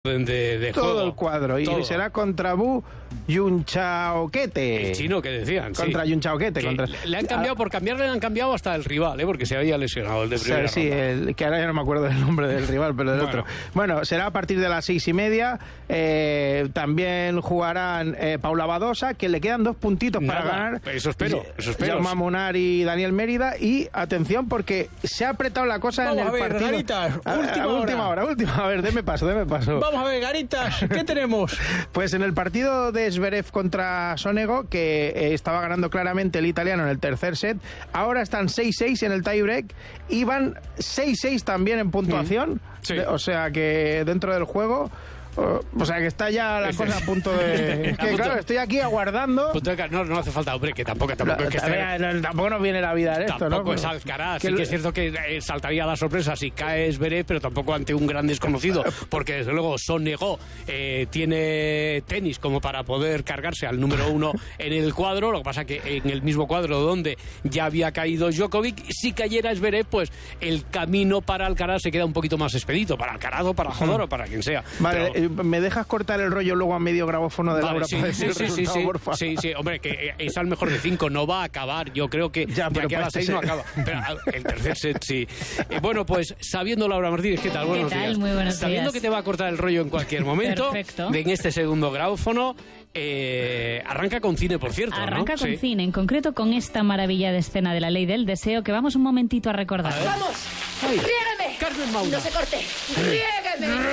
de todo juego. El cuadro. Todo. Y será contra Bu Yunchaoquete. El chino que decían. Contra Yunchaoquete. Le han cambiado, por cambiarle le han cambiado hasta el rival, porque se había lesionado el de primera sí, ronda. que ahora ya no me acuerdo del nombre del rival, pero del otro. Bueno, será a partir de las 6:30. También jugarán Paula Badosa, que le quedan 2 puntitos para ganar. Eso espero. Jaume Munar y Daniel Mérida. Y atención, porque se ha apretado la cosa en el partido. Garitas, última hora. A ver, deme paso. Vamos a ver, Garitas, ¿qué tenemos? Pues en el partido de Zverev contra Sonego, que estaba ganando claramente el italiano en el tercer set, ahora están 6-6 en el tiebreak y van 6-6 también en puntuación. Sí. O sea que dentro del juego... O sea que está ya la cosa a punto de... que claro, estoy aquí aguardando... No hace falta, hombre, que tampoco es que tampoco nos viene la vida en esto, tampoco ¿no? es Alcaraz. Sí que es cierto que saltaría la sorpresa si cae Zverev, pero tampoco ante un gran desconocido, porque desde luego Sonego tiene tenis como para poder cargarse al número 1 en el cuadro. Lo que pasa que en el mismo cuadro donde ya había caído Djokovic, si cayera Zverev, pues el camino para Alcaraz se queda un poquito más expedito, para Alcaraz o para Jodor o para quien sea. Vale, ¿me dejas cortar el rollo luego a medio grabófono de Laura? Sí, hombre, que es al mejor de 5, no va a acabar. Yo creo que ya, de aquí a las 6 no acaba. Pero el tercer set sí. Bueno, pues sabiendo, Laura Martínez, ¿qué tal? Buenos días. Muy buenos Sabiendo días. que te va a cortar el rollo en cualquier momento, en este segundo grabófono, arranca con cine, por cierto. Arranca con cine, en concreto con esta maravilla de escena de La Ley del Deseo que vamos un momentito a recordar. ¡Vamos! ¡Riégame! Carmen Maura. ¡No se corte! ¡Riégame!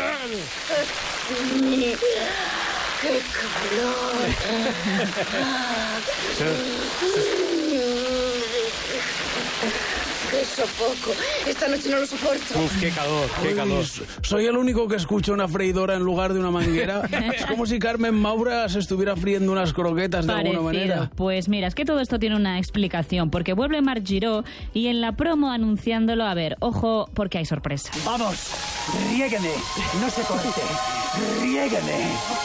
¡Qué calor! ¡Qué sofoco! Esta noche no lo soporto. Uf, qué calor. Soy el único que escucha una freidora en lugar de una manguera. Es como si Carmen Maura se estuviera friendo unas croquetas de alguna manera. Pues mira, es que todo esto tiene una explicación, porque vuelve Marc Giró y en la promo anunciándolo, a ver, ojo, porque hay sorpresa. ¡Vamos! ¡Riégueme! ¡No se corte! ¡Riégueme!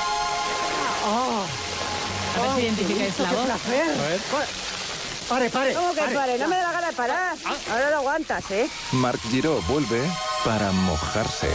A ver si identificáis la voz. ¡Pare! ¿Cómo que pare? No me da la gana de parar. Ahora lo aguantas, ¿eh? Marc Giró vuelve para mojarse.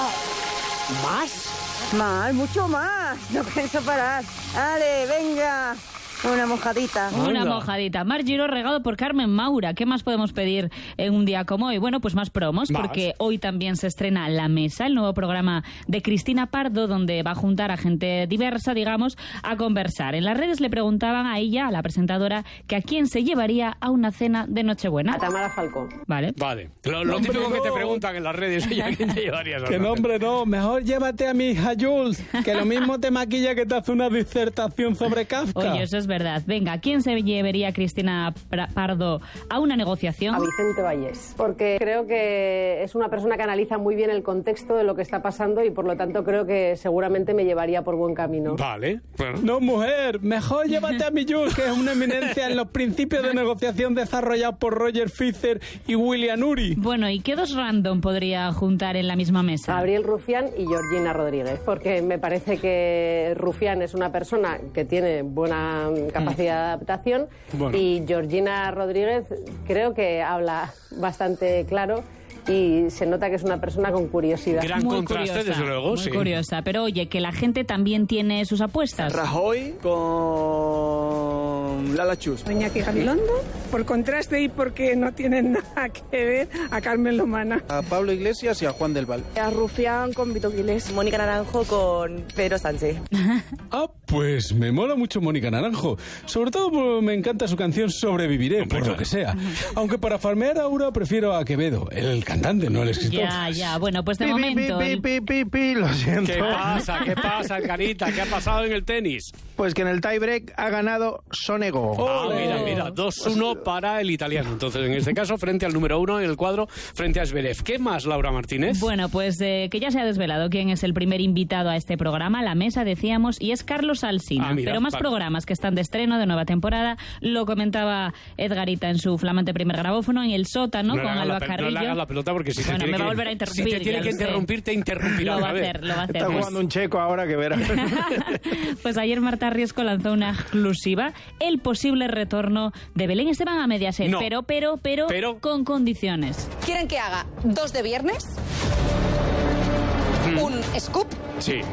Más, mucho más. No pienso parar. ¡Ale, venga! Una mojadita. Una mojadita. Marc Giró regado por Carmen Maura. ¿Qué más podemos pedir en un día como hoy? Bueno, pues más promos, porque hoy también se estrena La Mesa, el nuevo programa de Cristina Pardo, donde va a juntar a gente diversa, digamos, a conversar. En las redes le preguntaban a ella, a la presentadora, que a quién se llevaría a una cena de Nochebuena. A Tamara Falcón. Vale. Lo típico que te preguntan en las redes, ¿y a quién te llevarías? Que nombre no, mejor llévate a mi hija Jules, que lo mismo te maquilla que te hace una disertación sobre Kafka. Oye, eso es verdad. Venga, ¿quién se llevaría Cristina Pardo a una negociación? A Vicente Vallés, porque creo que es una persona que analiza muy bien el contexto de lo que está pasando y por lo tanto creo que seguramente me llevaría por buen camino. Vale. Bueno. No, mujer, mejor llévate a mi Jules, que es una eminencia en los principios de negociación desarrollados por Roger Fisher y William Ury. Bueno, ¿y qué dos random podría juntar en la misma mesa? Gabriel Rufián y Georgina Rodríguez, porque me parece que Rufián es una persona que tiene buena capacidad de adaptación y Georgina Rodríguez creo que habla bastante claro y se nota que es una persona con curiosidad. Gran muy contraste, curiosa, desde luego, muy curiosa. Pero oye, que la gente también tiene sus apuestas. Rajoy con Lala Chus. Iñaki Gabilondo, por contraste y porque no tienen nada que ver, a Carmen Lomana. A Pablo Iglesias y a Juan del Val. A Rufián con Vito Quiles. Mónica Naranjo con Pedro Sánchez. Pues me mola mucho Mónica Naranjo. Sobre todo porque me encanta su canción Sobreviviré, por lo que sea. Aunque para farmear a Aura prefiero a Quevedo, el cantante, no el escritor. Ya, bueno, pues de momento... Lo siento. ¿Qué pasa, Carita? ¿Qué ha pasado en el tenis? Pues que en el tiebreak ha ganado Sonego. Mira, 2-1 para el italiano. Entonces, en este caso, frente al número 1 en el cuadro, frente a Zverev. ¿Qué más, Laura Martínez? Bueno, pues que ya se ha desvelado quién es el primer invitado a este programa, La Mesa, decíamos, y es Carlos Alsina. Pero más programas que están de estreno, de nueva temporada. Lo comentaba Edgarita en su flamante primer grabófono, en El Sótano, con Alba Carrillo. No le hagas la pelota porque si me va a volver a interrumpir. Si te tiene que interrumpir, te interrumpirá. Lo va a hacer. Está jugando un checo ahora que verás. Pues ayer Marta Riesco lanzó una exclusiva, el posible retorno de Belén Esteban a Mediaset, no. pero con condiciones. ¿Quieren que haga 2 de viernes? Un ¿Scoop? Sí.